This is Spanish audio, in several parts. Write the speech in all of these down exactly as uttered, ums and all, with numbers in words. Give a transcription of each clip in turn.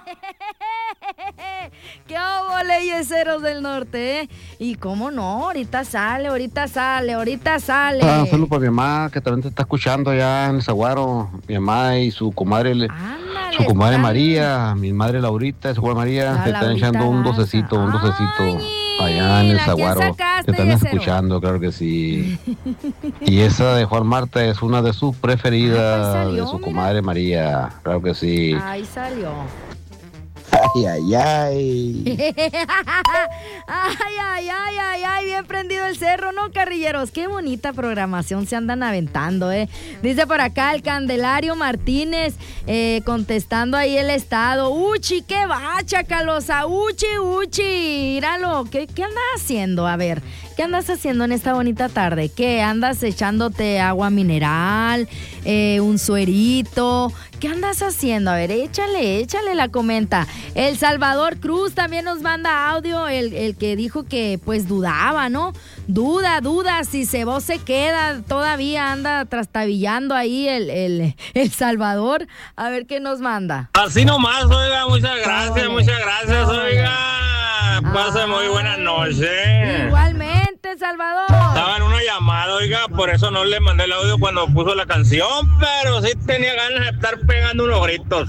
¡Qué óvole, yeseros del norte! ¿Eh? Y cómo no, ahorita sale, ahorita sale, ahorita sale. Ah, solo para mi mamá, que también te está escuchando allá en el Zaguaro. Mi mamá y su comadre, Ándale, su comadre están... María, mi madre Laurita, su comadre María, La se están Laurita echando un Garza. docecito, un docecito Ay, allá en el ¿a quién Zaguaro. sacaste, Te están yesero? escuchando, claro que sí. Y esa de Juan Marta es una de sus preferidas, Ah, pues salió, de su mira. comadre María, claro que sí. Ahí salió. Ay, ay, ay. Ay, ay, ay, ay, ay, bien prendido el cerro, ¿no, carrilleros? Qué bonita programación se andan aventando, ¿eh? Dice por acá el Candelario Martínez, eh, contestando ahí el estado. Uchi, qué va, chacalosa, uchi, uchi, míralo, ¿qué, qué andas haciendo? A ver, ¿qué andas haciendo en esta bonita tarde? ¿Qué, andas echándote agua mineral, eh, un suerito? ¿Qué andas haciendo? A ver, échale, échale la comenta. El Salvador Cruz también nos manda audio, el, el que dijo que pues dudaba, ¿no? Duda, duda, si se vos se queda, todavía anda trastabillando ahí el, el, el Salvador. A ver qué nos manda. Así nomás, oiga, muchas gracias, Ole, muchas gracias, ole. oiga. Pase muy buena noche. Igualmente, Salvador. Estaba en una llamada, oiga, por eso no le mandé el audio cuando puso la canción, pero sí tenía ganas de estar pegando unos gritos.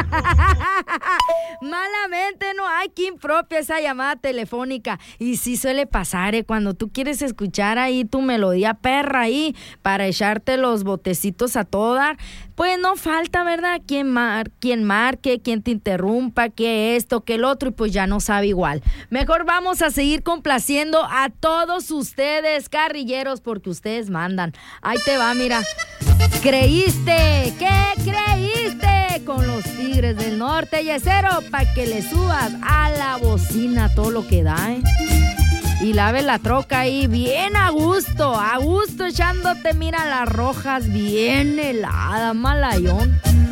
Malamente no hay quien propia esa llamada telefónica. Y sí suele pasar, ¿eh? Cuando tú quieres escuchar ahí tu melodía perra ahí para echarte los botecitos a todo dar, pues no falta, ¿verdad? Quien, mar, quien marque, quien te interrumpa, que esto, que el otro, y pues ya no sabe igual. Mejor vamos a seguir complaciendo a todos ustedes, carrilleros, porque ustedes mandan. Ahí te va, mira. ¿Creíste? ¿Qué creíste? Con los Tigres del Norte, yesero, para que le subas a la bocina todo lo que da, ¿eh? Y lave la troca ahí bien a gusto, a gusto echándote, mira, las rojas bien heladas, malayón.